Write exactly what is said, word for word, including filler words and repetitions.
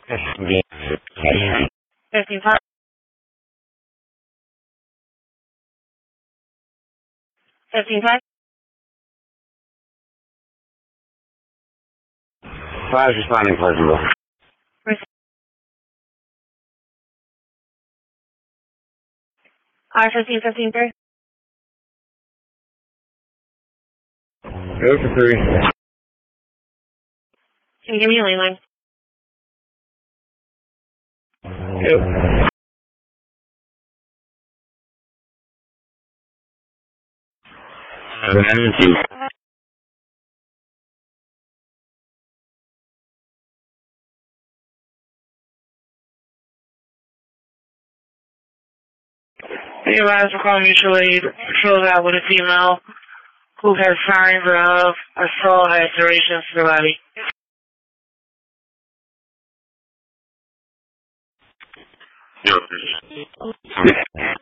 Fifteen five. Fifteen five. Five responding Pleasantville. R fifteen fifteen three. Go for three. Can you give me a lane line? Yep. Seven energy. Hey, guys, we're calling mutual aid. Patrol that with a female who has signs of assault and lacerations to the body. Yep.